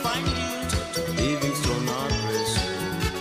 find you, Livingstone or Bristol.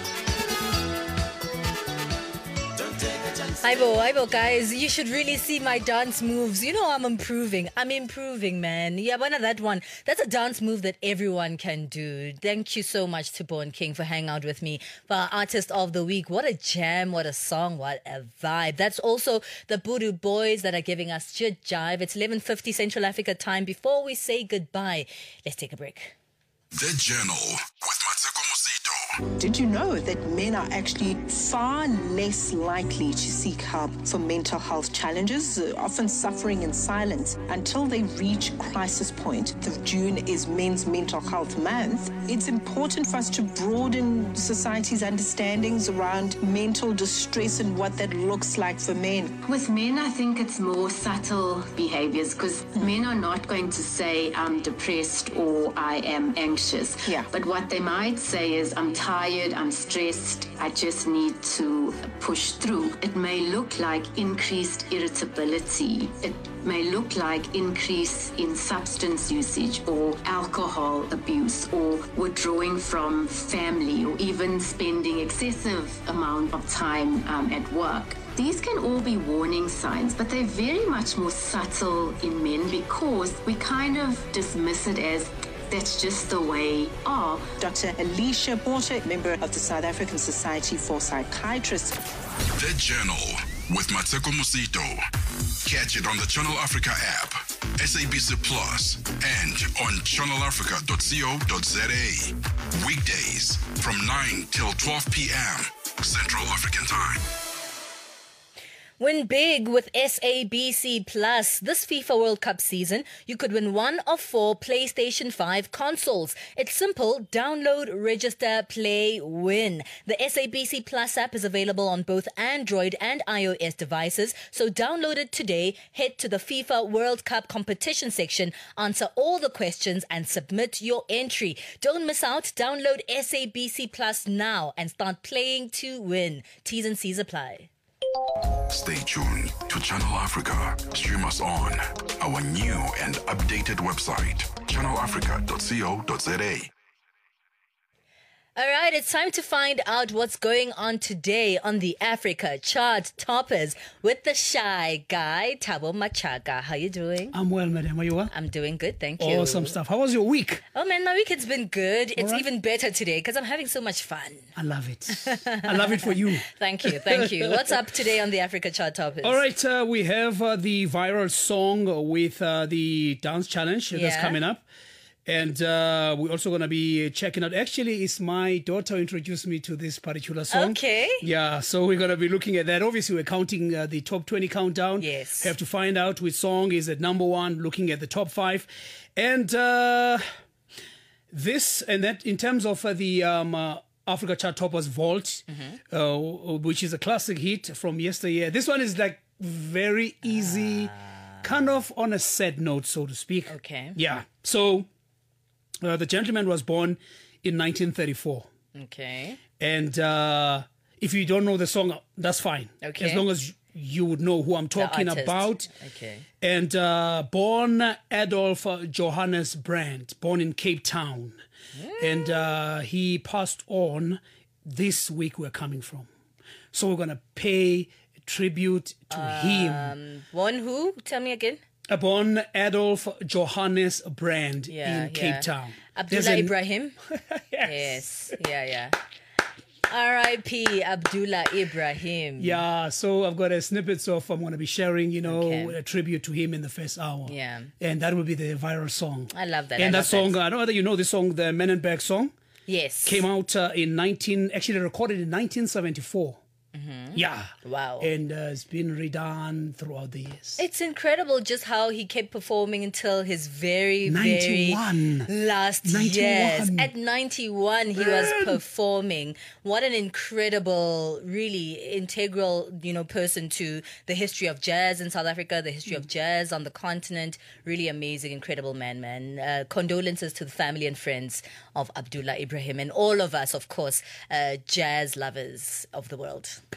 Don't take a chance. Aibo, guys, you should really see my dance moves. You know I'm improving, man. Yeah, one of that one. That's a dance move that everyone can do. Thank you so much to Born King for hanging out with me for our Artist of the Week. What a jam, what a song, what a vibe. That's also the Boodoo Boys that are giving us Jive. It's 11:50 Central Africa time. Before we say goodbye, let's take a break. The Journal with Mateko Mosito. Did you know that men are actually far less likely to seek help for mental health challenges, often suffering in silence until they reach crisis point? June is Men's Mental Health Month. It's important for us to broaden society's understandings around mental distress and what that looks like for men. With men, I think it's more subtle behaviors because men are not going to say, I'm depressed or I am anxious. Yeah. But what they might say is, I'm tired, I'm stressed, I just need to push through. It may look like increased irritability. It may look like increase in substance usage or alcohol abuse or withdrawing from family or even spending excessive amount of time at work. These can all be warning signs, but they're very much more subtle in men because we kind of dismiss it as that's just the way are. Dr. Alicia Porter, member of the South African Society for Psychiatrists. The Journal with Mateko Mosito. Catch it on the Channel Africa app, SABC Plus, and on channelafrica.co.za. Weekdays from 9 till 12 p.m. Central African Time. Win big with SABC Plus. This FIFA World Cup season, you could win one of 4 PlayStation 5 consoles. It's simple. Download, register, play, win. The SABC Plus app is available on both Android and iOS devices, so download it today. Head to the FIFA World Cup competition section, answer all the questions, and submit your entry. Don't miss out. Download SABC Plus now and start playing to win. T's and C's apply. Stay tuned to Channel Africa. Stream us on our new and updated website, channelafrica.co.za. All right, it's time to find out what's going on today on the Africa Chart Toppers with the shy guy, Thabo Machaga. How you doing? I'm well, madam. Are you well? I'm doing good, thank you. Awesome stuff. How was your week? Oh man, my week has been good. It's right. even better today because I'm having so much fun. I love it. I love it for you. Thank you. What's up today on the Africa Chart Toppers? All right, we have the viral song with the dance challenge that's coming up. And we're also going to be checking out. Actually, it's my daughter who introduced me to this particular song. Okay. Yeah, so we're going to be looking at that. Obviously, we're counting the top 20 countdown. Yes. We have to find out which song is at number 1, looking at the top 5. And this and that, in terms of the Africa Chart Toppers Vault, which is a classic hit from yesteryear. This one is like very easy, kind of on a sad note, so to speak. Okay. Yeah. So the gentleman was born in 1934. Okay. And if you don't know the song, that's fine. Okay. As long as you would know who I'm talking about. Okay. And born Adolf Johannes Brandt, born in Cape Town. And he passed on this week we're coming from. So we're going to pay tribute to him. Born who? Tell me again. Born Adolf Johannes Brandt in Cape Town. Abdullah Ibrahim? Yes. Yeah. R.I.P. Abdullah Ibrahim. Yeah, so I've got a snippet of I'm going to be sharing, a tribute to him in the first hour. Yeah. And that will be the viral song. I love that. And that song, I don't know whether you know the song, the Menenberg song. Yes. Came out actually recorded in 1974. Yeah. Wow. And it's been redone throughout the years. It's incredible just how he kept performing until his very 91. last 91. years. At 91, he was performing. What an incredible, really integral, person to the history of jazz in South Africa, the history of jazz on the continent. Really amazing, incredible man. Condolences to the family and friends of Abdullah Ibrahim and all of us, of course, jazz lovers of the world.